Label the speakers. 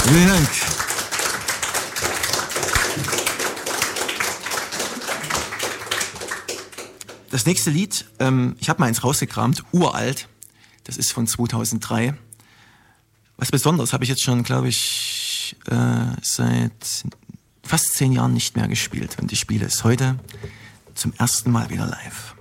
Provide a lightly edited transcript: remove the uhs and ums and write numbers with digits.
Speaker 1: Vielen Dank. Das nächste Lied, ich habe mal eins rausgekramt, uralt. Das ist von 2003. Was Besonderes habe ich jetzt schon, glaube ich, seit fast 10 Jahren nicht mehr gespielt. Und ich spiele es heute zum ersten Mal wieder live.